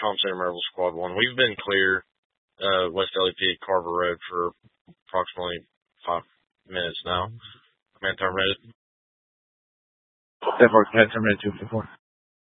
Comm Center Mobile Squad 1. We've been clear West LEP Carver Road for approximately 5 minutes now. Command terminated. That works. Command terminated 254.